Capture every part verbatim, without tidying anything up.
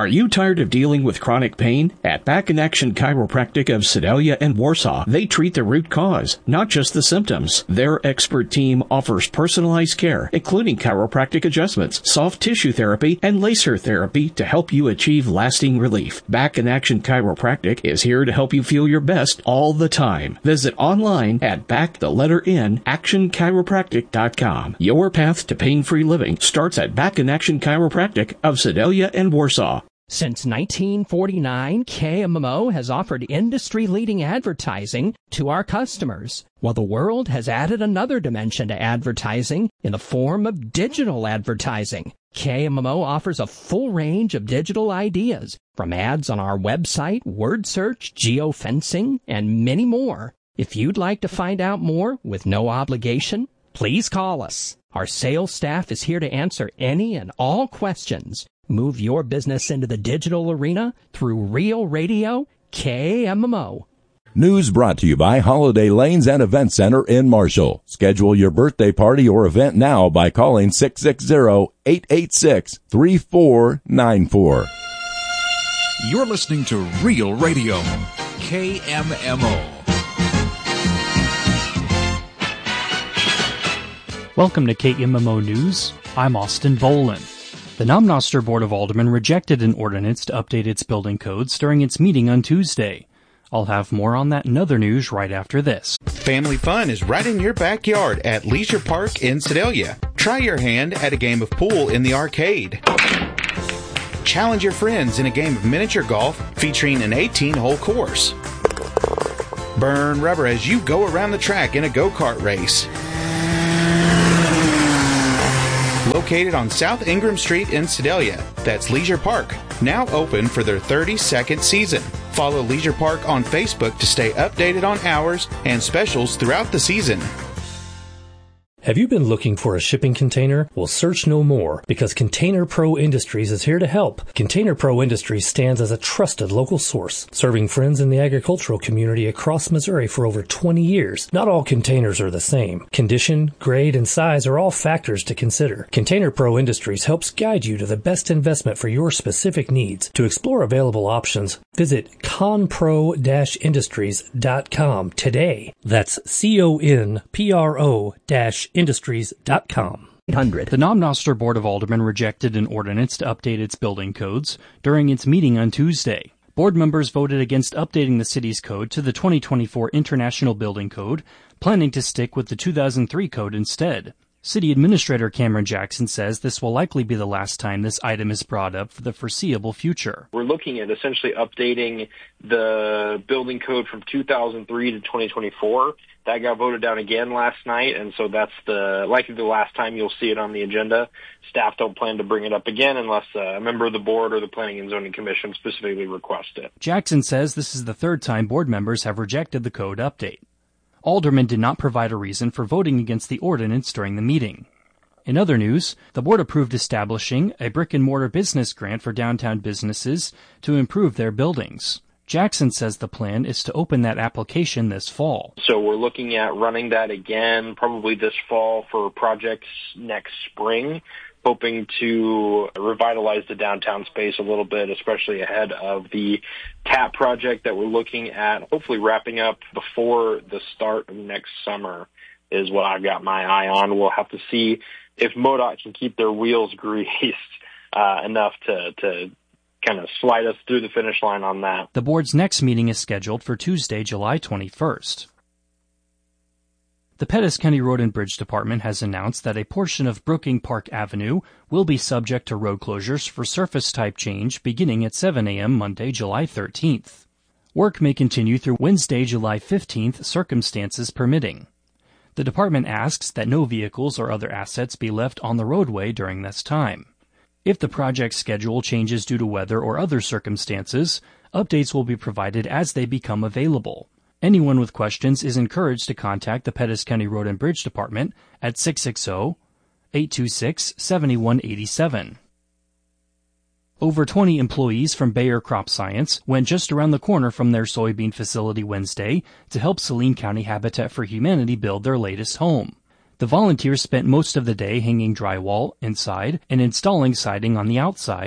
Are you tired of dealing with chronic pain? At Back in Action Chiropractic of Sedalia and Warsaw, they treat the root cause, not just the symptoms. Their expert team offers personalized care, including chiropractic adjustments, soft tissue therapy, and laser therapy to help you achieve lasting relief. Back in Action Chiropractic is here to help you feel your best all the time. Visit online at back the letter N action chiropractic dot com. Your path to pain-free living starts at Back in Action Chiropractic of Sedalia and Warsaw. Since nineteen forty-nine, K M M O has offered industry-leading advertising to our customers, while the world has added another dimension to advertising in the form of digital advertising. K M M O offers a full range of digital ideas, from ads on our website, word search, geofencing, and many more. If you'd like to find out more with no obligation, please call us. Our sales staff is here to answer any and all questions. Move your business into the digital arena through Real Radio K M M O. News brought to you by Holiday Lanes and Event Center in Marshall. Schedule your birthday party or event now by calling six six zero, eight eight six, three four nine four. You're listening to Real Radio K M M O. Welcome to K M M O News. I'm Austin Volan. The Namnoster Board of Aldermen rejected an ordinance to update its building codes during its meeting on Tuesday. I'll have more on that and other news right after this. Family fun is right in your backyard at Leisure Park in Sedalia. Try your hand at a game of pool in the arcade. Challenge your friends in a game of miniature golf featuring an eighteen-hole course. Burn rubber as you go around the track in a go-kart race. Located on South Ingram Street in Sedalia, that's Leisure Park, now open for their thirty-second season. Follow Leisure Park on Facebook to stay updated on hours and specials throughout the season. Have you been looking for a shipping container? Well, search no more, because Container Pro Industries is here to help. Container Pro Industries stands as a trusted local source, serving friends in the agricultural community across Missouri for over twenty years. Not all containers are the same. Condition, grade, and size are all factors to consider. Container Pro Industries helps guide you to the best investment for your specific needs. To explore available options, visit conpro dash industries dot com today. That's C O N P R O dash industries dot com. eight hundred. The Namnoster Board of Aldermen rejected an ordinance to update its building codes during its meeting on Tuesday. Board members voted against updating the city's code to the twenty twenty-four International Building Code, planning to stick with the two thousand three code instead. City Administrator Cameron Jackson says this will likely be the last time this item is brought up for the foreseeable future. We're looking at essentially updating the building code from two thousand three to twenty twenty-four. That got voted down again last night, and so that's the likely the last time you'll see it on the agenda. Staff don't plan to bring it up again unless a member of the board or the Planning and Zoning Commission specifically request it. Jackson says this is the third time board members have rejected the code update. Aldermen did not provide a reason for voting against the ordinance during the meeting. In other news, the board approved establishing a brick-and-mortar business grant for downtown businesses to improve their buildings. Jackson says the plan is to open that application this fall. So we're looking at running that again probably this fall for projects next spring, hoping to revitalize the downtown space a little bit, especially ahead of the TAP project that we're looking at, hopefully wrapping up before the start of next summer is what I've got my eye on. We'll have to see if MoDOT can keep their wheels greased uh, enough to, to kind of slide us through the finish line on that. The board's next meeting is scheduled for Tuesday, July twenty-first. The Pettis County Road and Bridge Department has announced that a portion of Brooking Park Avenue will be subject to road closures for surface type change beginning at seven a.m. Monday, July thirteenth. Work may continue through Wednesday, July fifteenth, circumstances permitting. The department asks that no vehicles or other assets be left on the roadway during this time. If the project schedule changes due to weather or other circumstances, updates will be provided as they become available. Anyone with questions is encouraged to contact the Pettis County Road and Bridge Department at six six zero, eight two six, seven one eight seven. Over twenty employees from Bayer Crop Science went just around the corner from their soybean facility Wednesday to help Saline County Habitat for Humanity build their latest home. The volunteers spent most of the day hanging drywall inside and installing siding on the outside,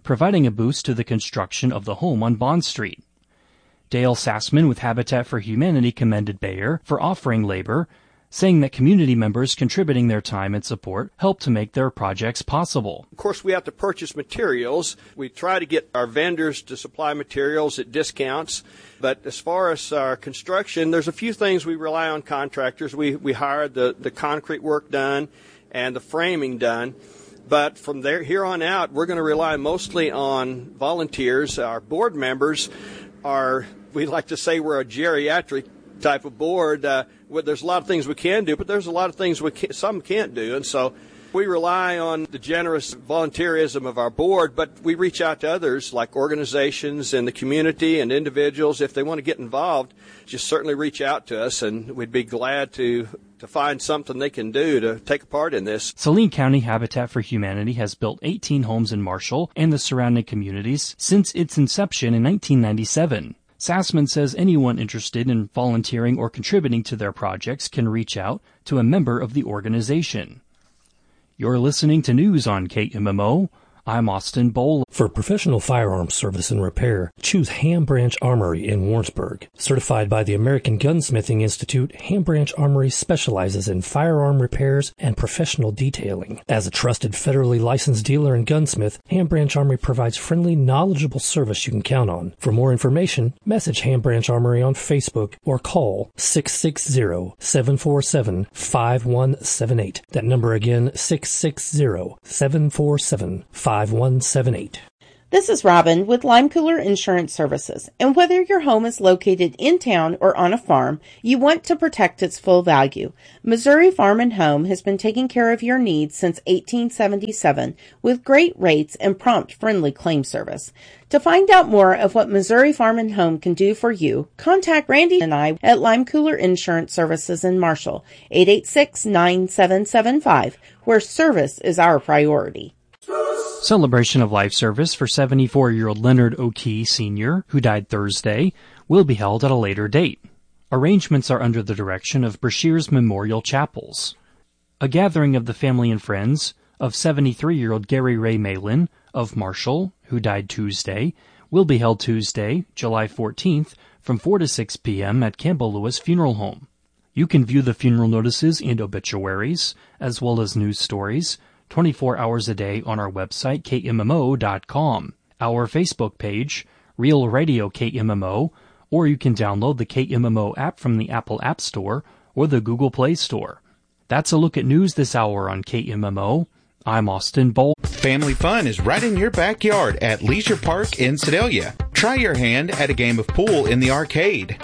providing a boost to the construction of the home on Bond Street. Dale Sassman with Habitat for Humanity commended Bayer for offering labor, saying that community members contributing their time and support help to make their projects possible. Of course, we have to purchase materials. We try to get our vendors to supply materials at discounts. But as far as our construction, there's a few things we rely on contractors. We, we hire the, the concrete work done and the framing done. But from there here on out, we're going to rely mostly on volunteers. Our board members are, we like to say we're a geriatric type of board. Uh, there's a lot of things we can do, but there's a lot of things we can, some can't do. And so we rely on the generous volunteerism of our board, but we reach out to others like organizations in the community and individuals. If they want to get involved, just certainly reach out to us, and we'd be glad to to find something they can do to take a part in this. Saline County Habitat for Humanity has built eighteen homes in Marshall and the surrounding communities since its inception in nineteen ninety-seven. Sassman says anyone interested in volunteering or contributing to their projects can reach out to a member of the organization. You're listening to news on K M M O. I'm Austin Bowl. For professional firearms service and repair, choose Ham Branch Armory in Warrensburg. Certified by the American Gunsmithing Institute, Ham Branch Armory specializes in firearm repairs and professional detailing. As a trusted federally licensed dealer and gunsmith, Ham Branch Armory provides friendly, knowledgeable service you can count on. For more information, message Ham Branch Armory on Facebook or call six six zero, seven four seven, five one seven eight. That number again, six six zero, seven four seven, five one seven eight. This is Robin with Lime Cooler Insurance Services, and whether your home is located in town or on a farm, you want to protect its full value. Missouri Farm and Home has been taking care of your needs since eighteen seventy-seven with great rates and prompt, friendly claim service. To find out more of what Missouri Farm and Home can do for you, contact Randy and I at Lime Cooler Insurance Services in Marshall, eight eight six, nine seven seven five, where service is our priority. Celebration of life service for seventy-four-year-old Leonard O'Key Senior, who died Thursday, will be held at a later date. Arrangements are under the direction of Brashears Memorial Chapels. A gathering of the family and friends of seventy-three-year-old Gary Ray Malin of Marshall, who died Tuesday, will be held Tuesday, July fourteenth, from four to six p.m. at Campbell Lewis Funeral Home. You can view the funeral notices and obituaries, as well as news stories, twenty-four hours a day on our website, K M M O dot com, our Facebook page, Real Radio K M M O, or you can download the K M M O app from the Apple App Store or the Google Play Store. That's a look at news this hour on K M M O. I'm Austin Bowl. Family fun is right in your backyard at Leisure Park in Sedalia. Try your hand at a game of pool in the arcade.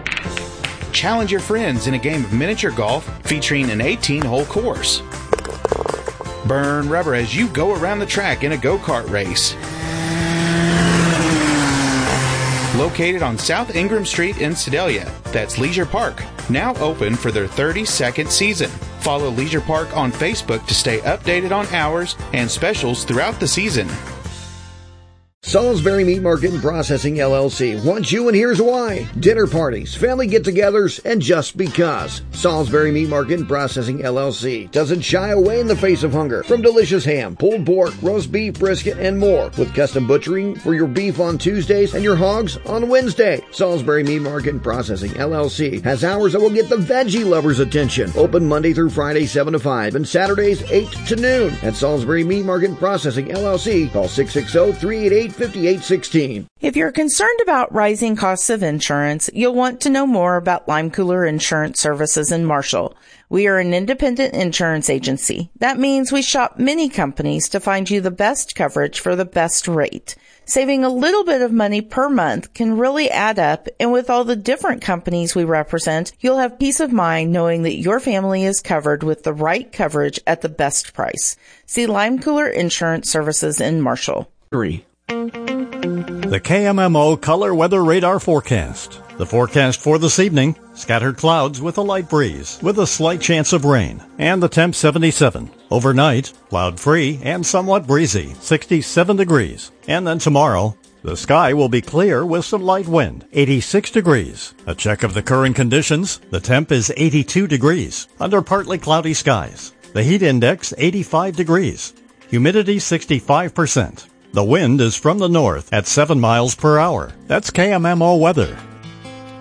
Challenge your friends in a game of miniature golf featuring an eighteen-hole course. Burn rubber as you go around the track in a go-kart race. Located on South Ingram Street in Sedalia, that's Leisure Park, now open for their thirty-second season. Follow Leisure Park on Facebook to stay updated on hours and specials throughout the season. Salisbury Meat Market and Processing, L L C wants you, and here's why. Dinner parties, family get-togethers, and just because. Salisbury Meat Market and Processing, L L C doesn't shy away in the face of hunger. From delicious ham, pulled pork, roast beef, brisket, and more. With custom butchering for your beef on Tuesdays and your hogs on Wednesday. Salisbury Meat Market and Processing, L L C has hours that will get the veggie lovers' attention. Open Monday through Friday, seven to five, and Saturdays, eight to noon. At Salisbury Meat Market and Processing, L L C, call six six zero, three eight eight, five eight one six. If you're concerned about rising costs of insurance, you'll want to know more about Lime Cooler Insurance Services in Marshall. We are an independent insurance agency. That means we shop many companies to find you the best coverage for the best rate. Saving a little bit of money per month can really add up, and with all the different companies we represent, you'll have peace of mind knowing that your family is covered with the right coverage at the best price. See Lime Cooler Insurance Services in Marshall. Three. The K M M O Color Weather Radar Forecast. The forecast for this evening, scattered clouds with a light breeze, with a slight chance of rain, and the temp seventy-seven. Overnight, cloud-free and somewhat breezy, sixty-seven degrees. And then tomorrow, the sky will be clear with some light wind, eighty-six degrees. A check of the current conditions, the temp is eighty-two degrees, under partly cloudy skies. The heat index, eighty-five degrees. Humidity, sixty-five percent. The wind is from the north at seven miles per hour. That's K M M O weather.